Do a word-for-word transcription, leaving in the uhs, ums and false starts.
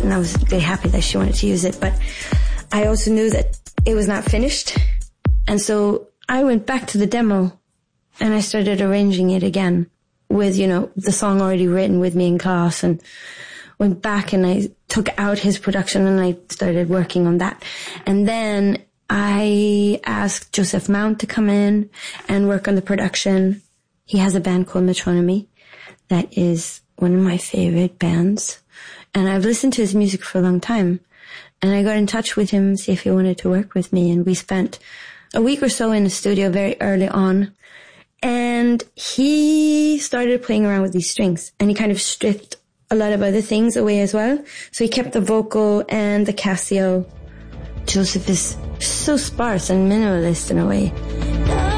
and I was very happy that she wanted to use it. But I also knew that it was not finished. And so I went back to the demo and I started arranging it again with, you know, the song already written with me in class, and went back and I took out his production and I started working on that. And then I asked Joseph Mount to come in and work on the production. He has a band called Metronomy that is one of my favorite bands. And I've listened to his music for a long time. And I got in touch with him, see if he wanted to work with me. And we spent a week or so in the studio very early on. And he started playing around with these strings. And he kind of stripped a lot of other things away as well. So he kept the vocal and the Casio. Joseph is so sparse and minimalist in a way.